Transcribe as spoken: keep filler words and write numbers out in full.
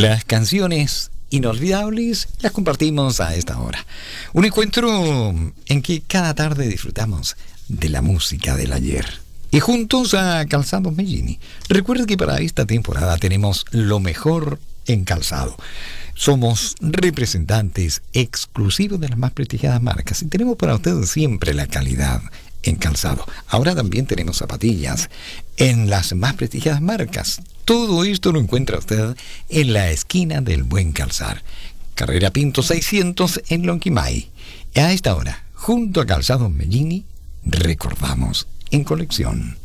Las canciones inolvidables las compartimos a esta hora. Un encuentro en que cada tarde disfrutamos de la música del ayer. Y juntos a Calzados Mellini. Recuerda que para esta temporada tenemos lo mejor en calzado. Somos representantes exclusivos de las más prestigiadas marcas y tenemos para ustedes siempre la calidad en calzado. Ahora también tenemos zapatillas en las más prestigiadas marcas. Todo esto lo encuentra usted en la esquina del Buen Calzar. Carrera Pinto seiscientos en Lonquimay. A esta hora, junto a Calzados Mellini, recordamos en colección.